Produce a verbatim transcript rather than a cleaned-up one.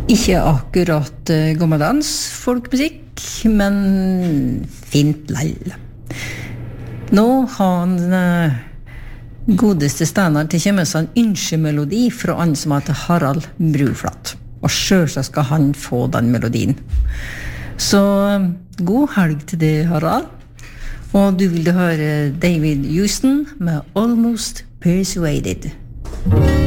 Ikke akkurat uh, gammeldans folkmusikk, men fint lell. Nå har han uh, godeste Steinar til kjemmes en ønskemelodi fra han som heter Harald Bruflat. Og selvsagt skal han få den melodien. Så uh, god helg til det, Harald. Og du vil høre David Houston med Almost Persuaded.